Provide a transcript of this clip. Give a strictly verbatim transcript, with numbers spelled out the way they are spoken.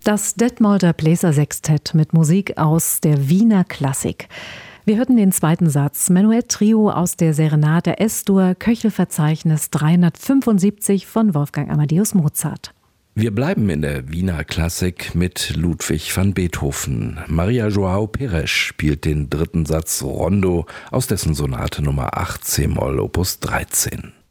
Das Detmolder Bläsersextett mit Musik aus der Wiener Klassik. Wir hörten den zweiten Satz, Menuett Trio aus der Serenade Es-Dur, Köchelverzeichnis dreihundertfünfundsiebzig von Wolfgang Amadeus Mozart. Wir bleiben in der Wiener Klassik mit Ludwig van Beethoven. Maria João Pires spielt den dritten Satz Rondo aus dessen Sonate Nummer acht c-Moll Opus dreizehn.